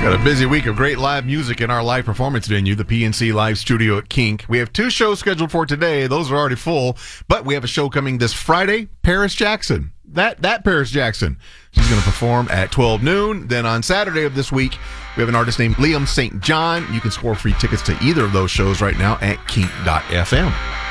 Got a busy week of great live music in our live performance venue, the PNC Live Studio at Kink. We have 2 shows scheduled for today. Those are already full, but we have a show coming this Friday, Paris Jackson. That Paris Jackson. She's going to perform at 12 noon. Then on Saturday of this week, we have an artist named Liam St. John. You can score free tickets to either of those shows right now at kink.fm.